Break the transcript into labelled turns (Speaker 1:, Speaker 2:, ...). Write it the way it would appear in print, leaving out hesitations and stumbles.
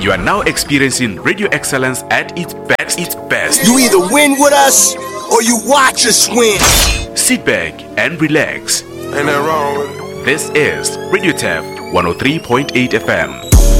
Speaker 1: You are now experiencing radio excellence at its best.
Speaker 2: You either win with us or you watch us win.
Speaker 1: Sit back and relax.
Speaker 2: Ain't that wrong with it?
Speaker 1: This is Radio Tap 103.8 FM.